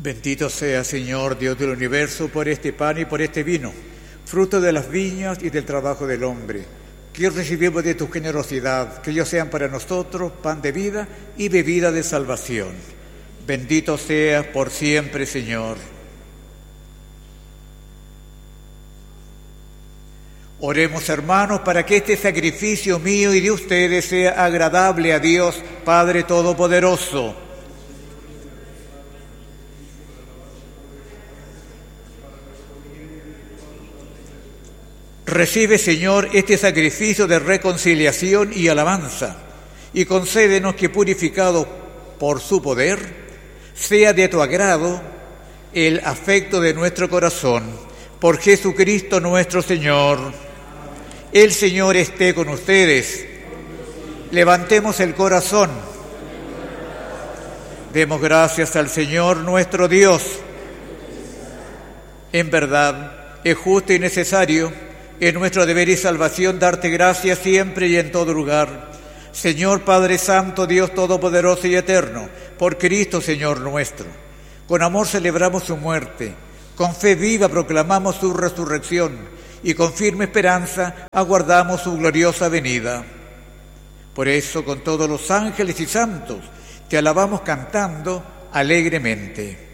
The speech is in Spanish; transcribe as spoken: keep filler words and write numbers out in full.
Bendito sea, Señor, Dios del universo, por este pan y por este vino, fruto de las viñas y del trabajo del hombre, que recibimos de tu generosidad, que ellos sean para nosotros pan de vida y bebida de salvación. Bendito seas por siempre, Señor. Oremos, hermanos, para que este sacrificio mío y de ustedes sea agradable a Dios, Padre Todopoderoso. Recibe, Señor, este sacrificio de reconciliación y alabanza, y concédenos que, purificado por su poder, sea de tu agrado el afecto de nuestro corazón. Por Jesucristo nuestro Señor. El Señor esté con ustedes. Levantemos el corazón. Demos gracias al Señor nuestro Dios. En verdad, es justo y necesario, es nuestro deber y salvación darte gracias siempre y en todo lugar. Señor Padre Santo, Dios Todopoderoso y Eterno, por Cristo Señor nuestro. Con amor celebramos su muerte, con fe viva proclamamos su resurrección y con firme esperanza aguardamos su gloriosa venida. Por eso, con todos los ángeles y santos, te alabamos cantando alegremente.